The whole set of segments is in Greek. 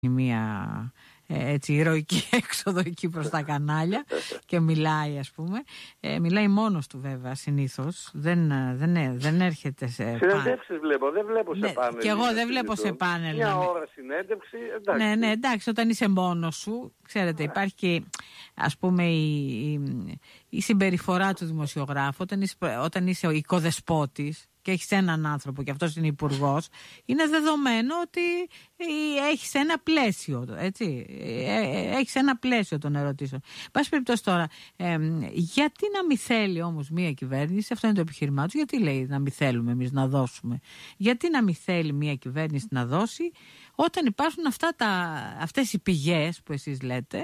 μια έτσι ηρωική έξοδο εκεί προς τα κανάλια και μιλάει, ας πούμε. Μιλάει μόνος του βέβαια συνήθως. Δεν έρχεται σε συνεντεύξεις βλέπω, δεν βλέπω σε πάνελ. Και εγώ δεν βλέπω σε πάνελ. Μια ώρα συνέντευξη, εντάξει. Ναι, εντάξει, όταν είσαι μόνος σου, ξέρετε, υπάρχει και, ας πούμε, η συμπεριφορά του δημοσιογράφου όταν είσαι ο οικοδεσπότης και έχεις έναν άνθρωπο και αυτός είναι υπουργός, είναι δεδομένο ότι έχεις ένα πλαίσιο, έτσι, έχεις ένα πλαίσιο των ερωτήσεων. Πάση περιπτώσει τώρα, γιατί να μην θέλει όμως μια κυβέρνηση, αυτό είναι το επιχείρημά του, γιατί λέει να μην θέλουμε εμείς να δώσουμε, γιατί να μην θέλει μια κυβέρνηση να δώσει όταν υπάρχουν αυτές οι πηγές που εσείς λέτε,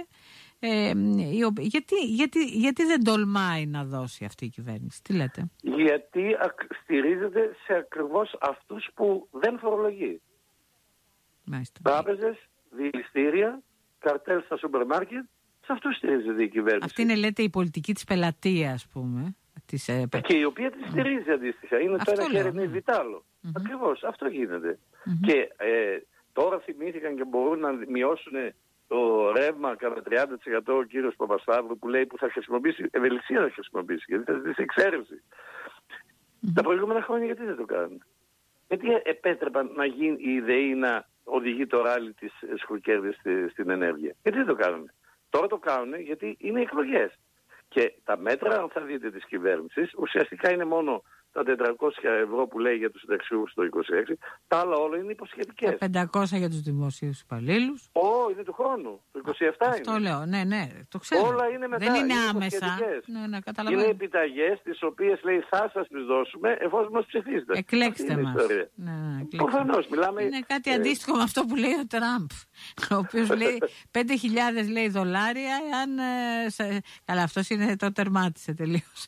γιατί δεν τολμάει να δώσει αυτή η κυβέρνηση, τι λέτε? Γιατί στηρίζεται σε ακριβώς αυτούς που δεν φορολογεί. Μάλιστα. Τράπεζες, δηληστήρια, καρτέλ στα σούπερ μάρκετ, σε αυτούς στηρίζεται η κυβέρνηση. Αυτή είναι, λέτε, η πολιτική της πελατείας, ας πούμε. Και η οποία τη στηρίζει αντίστοιχα. Είναι το ένα χέρι, είναι βιτάλο. Ακριβώς, αυτό γίνεται. Και τώρα θυμήθηκαν και μπορούν να μειώσουν το ρεύμα κατά 30% ο κύριος Παπασταύρου, που λέει που θα χρησιμοποιήσει, ευελιξία θα χρησιμοποιήσει, γιατί θα ζητήσει εξαίρεση. Τα προηγούμενα χρόνια γιατί δεν το κάνουν? Γιατί επέτρεπαν να γίνει η ιδέα να οδηγεί το ράλι της σχροκέρδης στην ενέργεια? Γιατί δεν το κάνουν? Τώρα το κάνουν γιατί είναι εκλογές. Και τα μέτρα, αν θα δείτε, της κυβέρνησης, ουσιαστικά είναι μόνο τα 400 ευρώ που λέει για τους συνταξιούχους το 26, τα άλλα όλα είναι υποσχετικές. Τα 500 για τους δημοσίους υπαλλήλους. Είναι του χρόνου. Το 27 αυτό είναι. Λέω, ναι, το ξέρω. Όλα είναι μετά. Δεν είναι άμεσα. Ναι, καταλαβαίνω. είναι επιταγές τις οποίες λέει θα σας τις δώσουμε εφόσον μας ψηφίσετε. Εκλέξτε μας. Προφανώς μιλάμε. Είναι κάτι αντίστοιχο με αυτό που λέει ο Τραμπ, ο οποίος λέει 5.000 λέει δολάρια εάν. Καλά, αυτός είναι το τερμάτισε τελείως.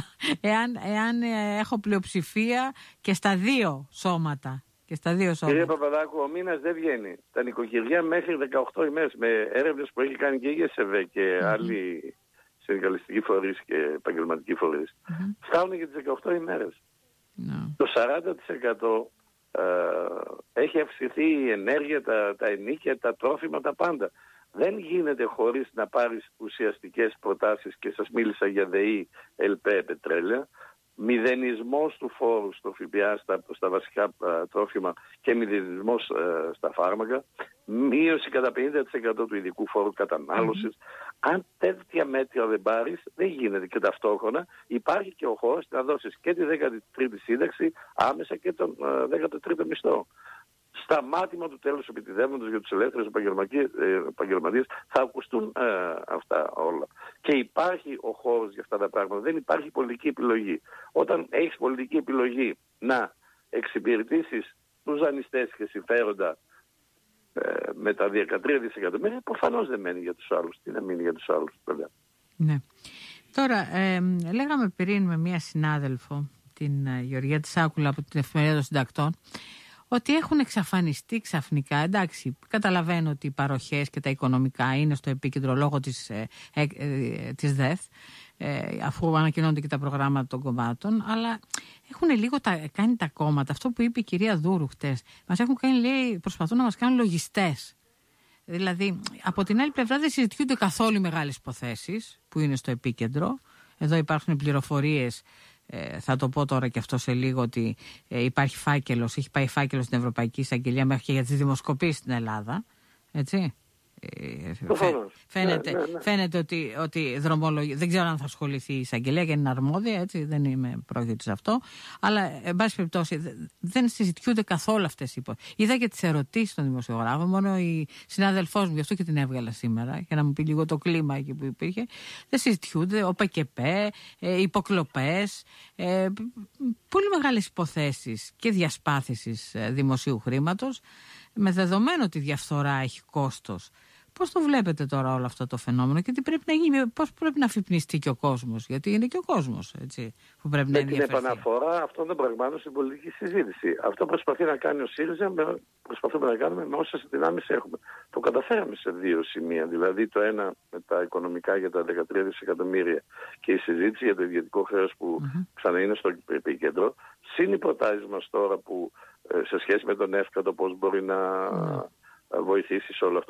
Εάν έχω πλειοψηφία και στα δύο σώματα. Κύριε Παπαδάκου, ο μήνας δεν βγαίνει. Τα νοικοκυριά μέχρι 18 ημέρες, με έρευνες που έχει κάνει και η ΕΣΕΒΕ και άλλοι συνδικαλιστικοί φορείς και επαγγελματικοί φορείς, φτάνουν για τις 18 ημέρες. Το 40% έχει αυξηθεί η ενέργεια, τα ενοίκια, τα τρόφιμα, τα πάντα. Δεν γίνεται χωρίς να πάρεις ουσιαστικές προτάσεις, και σας μίλησα για ΔΕΗ, ΕΛΠΕ, πετρέλαια, μηδενισμός του φόρου στο ΦΠΑ στα βασικά τρόφιμα και μηδενισμός στα φάρμακα, μείωση κατά 50% του ειδικού φόρου κατανάλωσης. Αν τέτοια μέτρα δεν πάρεις, δεν γίνεται. Και ταυτόχρονα υπάρχει και ο χώρος να δώσεις και τη 13η σύνταξη άμεσα και τον 13ο μισθό. Σταμάτημα του τέλους επιτιδεύματος για τους ελεύθερους επαγγελματίες θα ακουστούν αυτά όλα. Και υπάρχει ο χώρος για αυτά τα πράγματα. Δεν υπάρχει πολιτική επιλογή. Όταν έχεις πολιτική επιλογή να εξυπηρετήσεις τους δανειστές και συμφέροντα με τα 13 δισεκατομμύρια, προφανώς δεν μένει για τους άλλους. Τι να μείνει για τους άλλους, βέβαια. Ναι. Τώρα, λέγαμε πριν με μία συνάδελφο, την Γεωργία Τσάκουλα από την Εφημερίδα των Συντακτών, ότι έχουν εξαφανιστεί ξαφνικά. Εντάξει, καταλαβαίνω ότι οι παροχές και τα οικονομικά είναι στο επίκεντρο λόγω της ΔΕΘ, αφού ανακοινώνονται και τα προγράμματα των κομμάτων, αλλά έχουν λίγο κάνει τα κόμματα. Αυτό που είπε η κυρία Δούρου χτες, μας έχουν κάνει, λέει, προσπαθούν να μας κάνουν λογιστές. Δηλαδή, από την άλλη πλευρά δεν συζητιούνται καθόλου μεγάλες υποθέσεις που είναι στο επίκεντρο. Εδώ υπάρχουν πληροφορίες. Θα το πω τώρα και αυτό σε λίγο, ότι υπάρχει φάκελος, έχει πάει φάκελος στην Ευρωπαϊκή Εισαγγελία μέχρι και για τις δημοσκοπήσεις στην Ελλάδα, έτσι. Φαίνεται ότι δρομολογεί. Δεν ξέρω αν θα ασχοληθεί η εισαγγελία και είναι αρμόδια, έτσι, δεν είμαι πρόκειται σε αυτό. Αλλά, εν πάση περιπτώσει, δεν συζητιούνται καθόλου αυτές οι υποθέσεις. Είδα και τις ερωτήσεις των δημοσιογράφων, μόνο η συνάδελφός μου, γι' αυτό και την έβγαλα σήμερα, για να μου πει λίγο το κλίμα εκεί που υπήρχε. Δεν συζητιούνται, ο ΠΚΠ, υποκλοπές, πολύ μεγάλες υποθέσεις και διασπάθησης δημοσίου χρήματος, με δεδομένο ότι η διαφθορά έχει κόστος. Πώς το βλέπετε τώρα όλο αυτό το φαινόμενο και τι πρέπει να γίνει, πώς πρέπει να αφυπνιστεί και ο κόσμος, γιατί είναι και ο κόσμος, έτσι, που πρέπει να ενδιαφερθεί. Με την επαναφορά αυτών των πραγμάτων στην πολιτική συζήτηση. Αυτό προσπαθεί να κάνει ο ΣΥΡΙΖΑ, προσπαθούμε να κάνουμε με όσες δυνάμεις έχουμε. Το καταφέραμε σε δύο σημεία, δηλαδή το ένα με τα οικονομικά για τα 13 δισεκατομμύρια και η συζήτηση για το ιδιωτικό χρέος που ξανά είναι στο επίκεντρο, συν οι προτάσεις μας τώρα που σε σχέση με τον ΕΦΚΑ το πώς μπορεί βοηθήσει σε όλο αυτό.